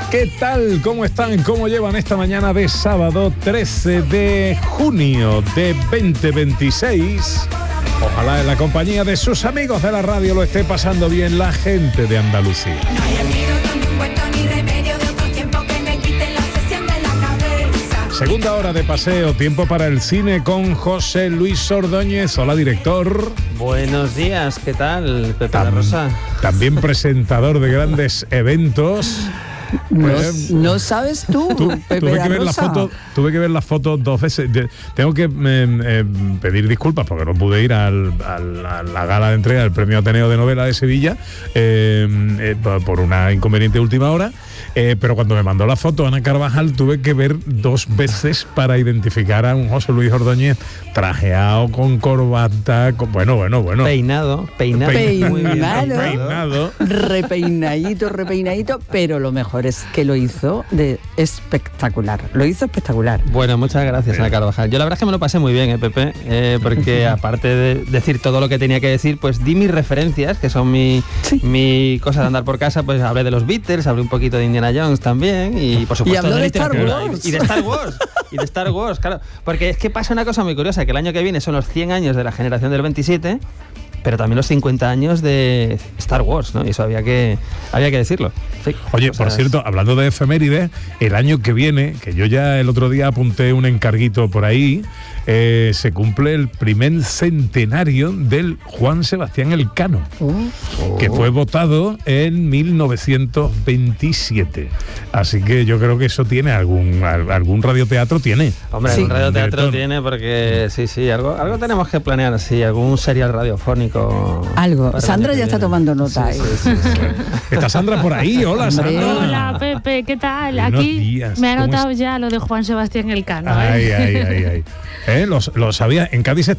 ¿Qué tal? ¿Cómo están? ¿Cómo llevan esta mañana de sábado 13 de junio de 2026? Ojalá en la compañía de sus amigos de la radio lo esté pasando bien la gente de Andalucía. Segunda hora de paseo, tiempo para el cine con José Luis Ordóñez. Hola, director. Buenos días, ¿qué tal, Pepe La Rosa? También presentador de grandes eventos. No sabes tú, Pepe tuve La que ver Rosa. tuve que ver las fotos 2 veces. Tengo que pedir disculpas porque no pude ir a la gala de entrega del Premio Ateneo de Novela de Sevilla por una inconveniente de última hora. Pero cuando me mandó la foto Ana Carvajal tuve que ver 2 veces para identificar a un José Luis Ordóñez trajeado con corbata, bueno. Peinado. Repeinadito, pero lo mejor es que lo hizo espectacular. Lo hizo espectacular. Bueno, muchas gracias, Ana Carvajal. Yo la verdad es que me lo pasé muy bien, Pepe, porque aparte de decir todo lo que tenía que decir, pues di mis referencias, que son mi cosa de andar por casa, pues hablé de los Beatles, hablé un poquito de Indiana Jones también, y por supuesto y habló de de Star literatura. Wars. Y de Star Wars, claro. Porque es que pasa una cosa muy curiosa, que el año que viene son los 100 años de la generación del 27, pero también los 50 años de Star Wars, ¿no? Y eso había que decirlo. Sí, oye, por cierto, hablando de efemérides, el año que viene, que yo ya el otro día apunté un encarguito por ahí, se cumple el primer centenario del Juan Sebastián Elcano, que fue votado en 1927. Así que yo creo que eso tiene algún radioteatro tiene. Hombre, sí. Un radioteatro tiene porque sí, algo tenemos que planear, sí, algún serial radiofónico. Algo. Sandra ya está tomando nota. Sí. ¿Está Sandra por ahí? Hola, Sandra. Hola, Pepe, ¿qué tal? Buenos Aquí días. me ha notado ya lo de Juan Sebastián Elcano. Ay. Lo sabía. En Cádiz está